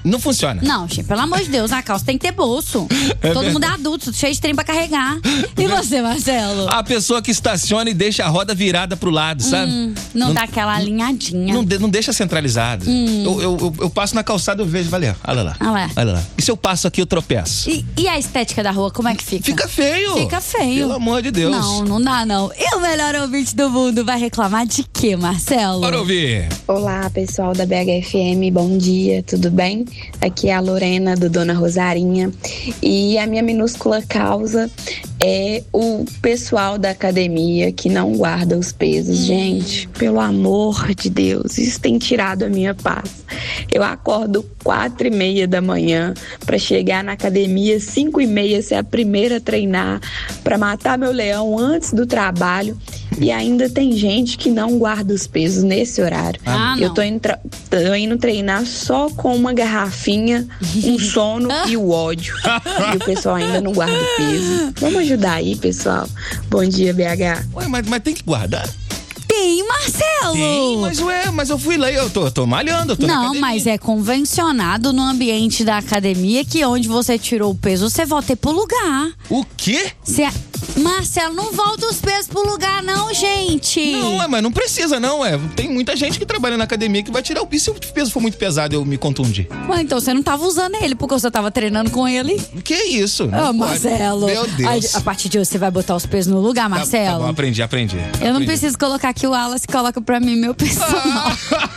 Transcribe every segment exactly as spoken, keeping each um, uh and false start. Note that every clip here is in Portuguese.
Não funciona. Não, gente, pelo amor de Deus, a calça tem que ter bolso. É Todo verdade. mundo é adulto, cheio de trem pra carregar. E você, Marcelo? A pessoa que estaciona e deixa a roda virada pro lado, sabe? Hum, não, não dá aquela alinhadinha. Não, de, não deixa centralizado. Hum. Eu, eu, eu, eu passo na calçada e eu vejo, valeu, olha lá. Ah, lá. Olha lá. E se eu passo aqui, eu tropeço? E, e a estética da rua, como é que fica? Fica feio. Fica feio. Pelo amor de Deus. Não, não dá não. E o melhor ouvinte do mundo vai reclamar de quê, Marcelo? Bora ouvir. Olá, pessoal da B H F M, bom dia, tudo bem? Aqui é a Lorena, do Dona Rosarinha. E a minha minúscula causa é o pessoal da academia que não guarda os pesos. Hum. Gente, pelo amor de Deus, isso tem tirado a minha paz. Eu acordo quatro e meia da manhã para chegar na academia, cinco e meia ser a primeira a treinar, para matar meu leão antes do trabalho. E ainda tem gente que não guarda os pesos nesse horário. Ah, eu tô indo, tra- tô indo treinar só com uma garrafinha, um sono e o ódio. E o pessoal ainda não guarda o peso. Vamos ajudar aí, pessoal. Bom dia, B H. Ué, mas, mas tem que guardar. Tem, Marcelo! Tem, mas ué, mas eu fui lá e eu tô, tô malhando, eu tô na Não, academia. mas é convencionado no ambiente da academia que onde você tirou o peso, você volta pro lugar. O quê? Você... Marcelo, não volta os pesos pro lugar não, gente. Não, é, mas não precisa não, é. Tem muita gente que trabalha na academia que vai tirar o peso. Se o peso for muito pesado, eu me contundi. Ué, então você não tava usando ele, porque você tava treinando com ele. Que isso? Ô, Não pode. Marcelo. Meu Deus. A, a partir de hoje você vai botar os pesos no lugar, Tá- Marcelo. Tá bom, aprendi, aprendi. Eu não preciso colocar aqui o Wallace, coloca pra mim meu personal.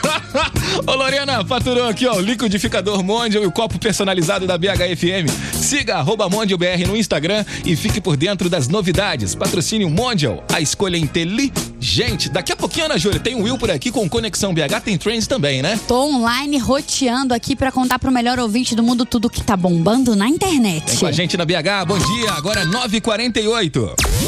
Ô Lorena, faturou aqui ó, o liquidificador Mondial e o copo personalizado da B H F M. Siga arroba Mondial B R no Instagram e fique por dentro das novidades. Patrocínio Mondial, a escolha inteligente. Daqui a pouquinho, Ana Júlia, tem o Will por aqui com Conexão B H, tem Trends também, né? Tô online roteando aqui pra contar pro melhor ouvinte do mundo tudo que tá bombando na internet. Vem com a gente na B H, bom dia, agora nove e quarenta e oito.